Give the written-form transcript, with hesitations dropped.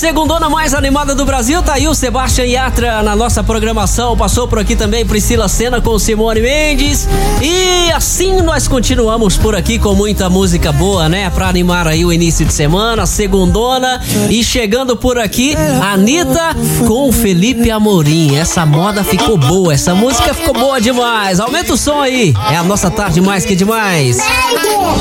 segundona mais animada do Brasil, tá aí o Sebastião Yatra na nossa programação, passou por aqui também Priscila Senna com Simone Mendes, e assim nós continuamos por aqui com muita música boa, né, pra animar aí o início de semana, segundona, e chegando por aqui, Anitta com Felipe Amorim. Essa moda ficou boa, essa música ficou boa demais, aumenta o som aí, é a nossa tarde mais que demais.